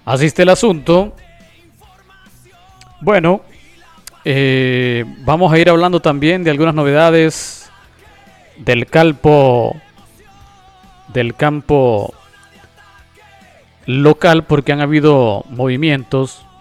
Así está el asunto. Bueno, vamos a ir hablando también de algunas novedades del campo local, porque han habido movimientos